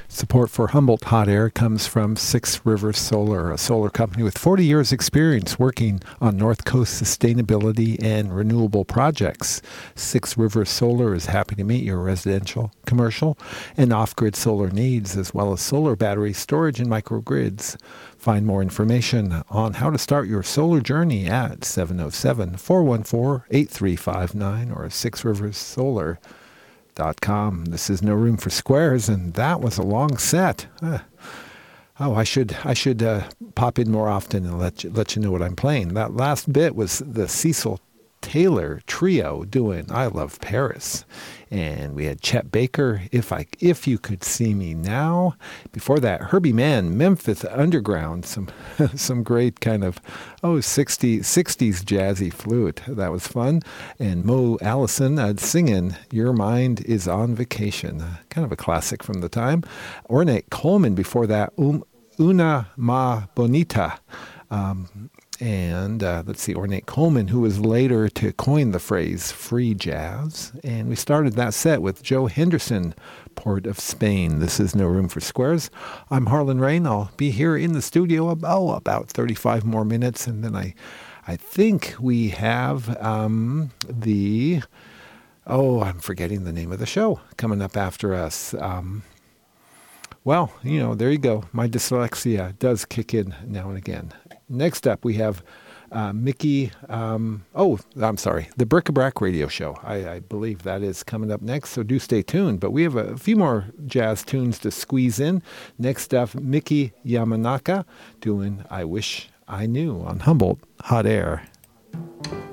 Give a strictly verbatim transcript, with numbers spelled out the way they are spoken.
Support for Humboldt Hot Air comes from Six Rivers Solar, a solar company with forty years experience working on North Coast sustainability and renewable projects. Six Rivers Solar is happy to meet your residential, commercial, and off-grid solar needs, as well as solar battery storage and microgrids. Find more information on how to start your solar journey at seven oh seven, four one four, eight three five nine or six rivers solar dot com. This is No Room for Squares, and that was a long set. Uh, oh, I should I should uh, pop in more often and let you, let you know what I'm playing. That last bit was the Cecil Taylor Trio doing I Love Paris. And we had Chet Baker, If I If You Could See Me Now. Before that, Herbie Mann, Memphis Underground, some some great kind of, oh, sixties, sixties jazzy flute. That was fun. And Mo Allison uh, singing Your Mind Is on Vacation, uh, kind of a classic from the time. Ornette Coleman before that, um, Una Ma Bonita. Um, And uh, let's see, Ornette Coleman, who was later to coin the phrase free jazz. And we started that set with Joe Henderson, Port of Spain. This is No Room for Squares. I'm Harlan Rain. I'll be here in the studio about, oh, about thirty-five more minutes. And then I, I think we have um, the, oh, I'm forgetting the name of the show coming up after us. Um, well, you know, there you go. My dyslexia does kick in now and again. Next up, we have uh, Mickey, um, oh, I'm sorry, the Bric-a-Brac Radio Show. I, I believe that is coming up next, so do stay tuned. But we have a few more jazz tunes to squeeze in. Next up, Miki Yamanaka doing I Wish I Knew on Humboldt Hot Air.